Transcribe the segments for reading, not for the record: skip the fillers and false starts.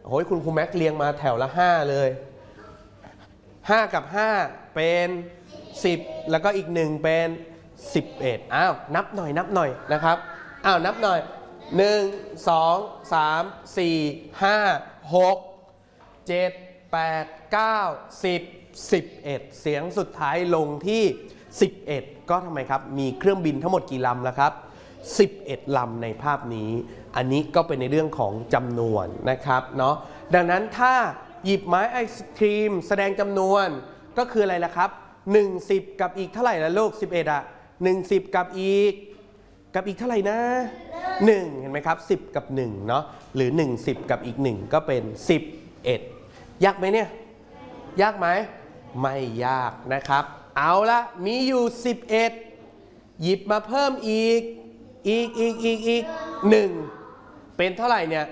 โอ้ยคุณครูแม็กเรียงมาแถวละ5เลย5กับ5เป็น10แล้วก็อีก1เป็น11อ้าวนับหน่อยนะครับอ้าวนับหน่อย1 2 3 4 5 6 7 8 9 10 11เสียงสุดท้ายลงที่11ก็ทำไมครับมีเครื่องบินทั้งหมดกี่ลำแล้วครับ11ลำในภาพนี้อันนี้ก็เป็นในเรื่องของจำนวนนะครับเนาะดังนั้นถ้าหยิบไม้ไอศครีมแสดงจำนวนก็คืออะไรล่ะครับ10กับอีกเท่าไหร่ล่ะลูก11อ่ะ10กับอีกเท่าไหร่นะ1เห็นไหมครับ10กับ1เนาะหรือ10กับอีก1ก็เป็น11ยากไหมเนี่ยยากไหมไม่ยากนะครับเอาละมีอยู่11หยิบมาเพิ่มอีก1เป็นเท่าไหร่เนี่ย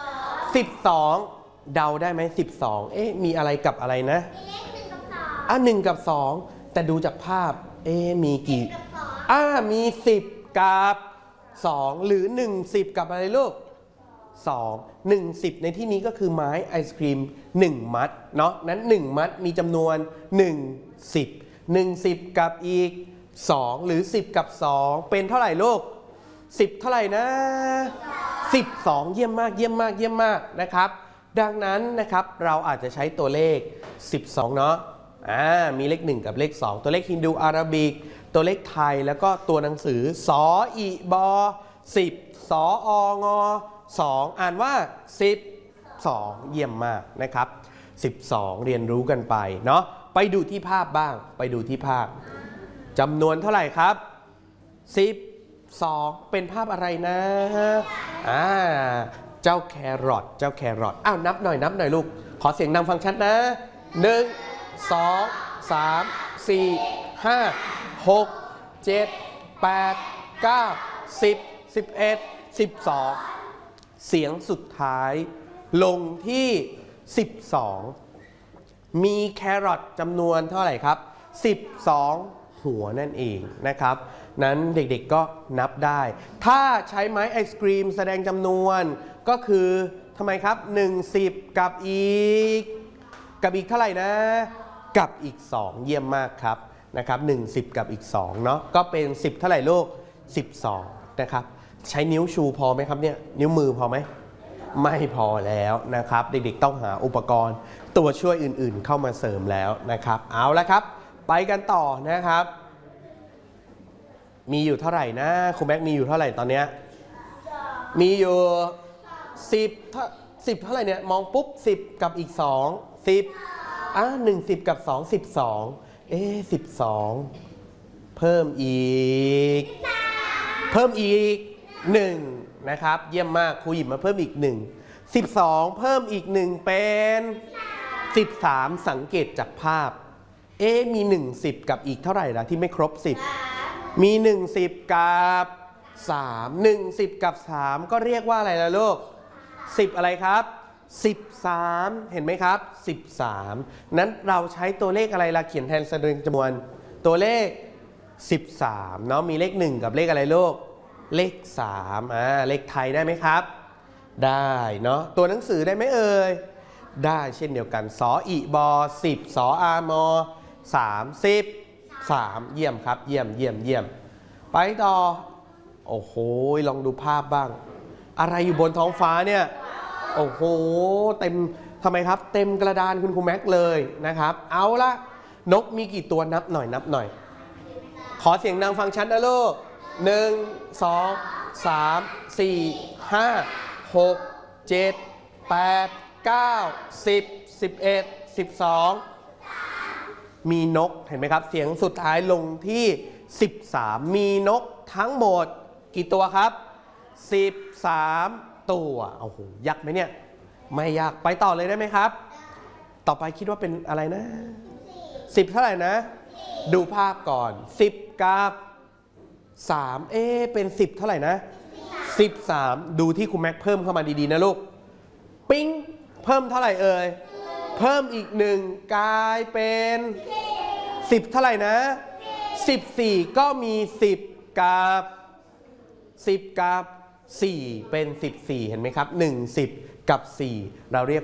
12เดาได้ไหม12มีอะไรกับอะไรนะ1กับ2แต่ดูจากภาพมีกี่มี10กับ2หรือ10กับอะไรลูก2 10ในที่นี้ก็คือไม้ไอศครีม1มัดเนาะนั้น1มัดมีจำนวน10กับอีก2หรือ10กับ2เป็นเท่าไหร่ลูก10เท่าไหร่นะ12เยี่ยมมากนะครับดังนั้นนะครับเราอาจจะใช้ตัวเลข12เนาะมีเลข1กับเลข2ตัวเลขฮินดูอาราบิกตัวเลขไทยแล้วก็ตัวหนังสือสออิบอ10สอองอ2อ่านว่า12เยี่ยมมากนะครับ12เรียนรู้กันไปเนาะไปดูที่ภาพบ้างไปดูที่ภาพจำนวนเท่าไหร่ครับ12เป็นภาพอะไรนะเจ้าแครอทอ้าวนับหน่อยลูกขอเสียงดังฟังชัดนะ1 2 3 4 5 6 7 8 9 10 11 12เสียงสุดท้ายลงที่12มีแครอทจำนวนเท่าไหร่ครับ12หัวนั่นเองนะครับนั้นเด็กๆก็นับได้ถ้าใช้ไม้ไอศกรีมแสดงจำนวนก็คือทำไมครับ10กับอีกเท่าไหร่นะกับอีก2เยี่ยมมากครับนะครับ10กับอีก2เนาะก็เป็น10เท่าไหร่ลูก12นะครับใช้นิ้วชูพอไหมครับเนี่ยนิ้วมือพอไหมไม่พอแล้วนะครับเด็กๆต้องหาอุปกรณ์ตัวช่วยอื่นๆเข้ามาเสริมแล้วนะครับเอาละครับไปกันต่อนะครับมีอยู่เท่าไหร่นะครูแม็กมีอยู่เท่าไหร่ตอนเนี้ยมีอยู่10เท่าไหร่เนี่ยมองปุ๊บ10กับอีก2 1010กับ2 12 12เพิ่มอีก1นะครับเยี่ยมมากครูหยิบมาเพิ่มอีก1 12เพิ่มอีก1เป็น13สังเกตจากภาพมี10กับอีกเท่าไหร่ล่ะที่ไม่ครบ10มี10กับ3 10กับ3ก็เรียกว่าอะไรล่ะลูก10อะไรครับ13เห็นไหมครับ13นั้นเราใช้ตัวเลขอะไรล่ะเขียนแทนแสดงจำนวนตัวเลข13เนาะมีเลข1กับเลขอะไรลูกเลข3เลขไทยได้ไหมครับได้เนาะตัวหนังสือได้ไหมเอ่ยได้เช่นเดียวกันสออิบอ10สออามอ33เยี่ยมครับเยี่ยมไปต่อโอ้โหลองดูภาพบ้างอะไรอยู่บนท้องฟ้าเนี่ยโอ้โหเต็มทำไมครับเต็มกระดานคุณครูแม็กเลยนะครับเอาละนกมีกี่ตัวนับหน่อยขอเสียงดังฟังชัดนะลูก1 2 3 4 5 6 7 8 9 10 11 12มีนกเห็นไหมครับเสียงสุดท้ายลงที่13มีนกทั้งหมดกี่ตัวครับ13ตัวโอ้โหยากไหมเนี่ยไม่ยากไปต่อเลยได้ไหมครับต่อไปคิดว่าเป็นอะไรนะ10เท่าไหร่นะดูภาพก่อน10กับ3เป็น10เท่าไหร่นะ13ดูที่ครูแม็กเพิ่มเข้ามาดีๆนะลูกปิ๊งเพิ่มเท่าไหร่เอ่ยเพิ่มอีก1กลายเป็น10เท่าไหร่นะ14ก็มี10กับ4เป็น14เห็นไหมครับ10กับ4เราเรียก